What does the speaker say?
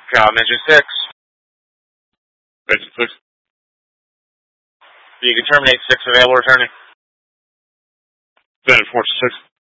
Comm Engine 6. Engine 6. You can terminate 6 available returning. Standard Force 6.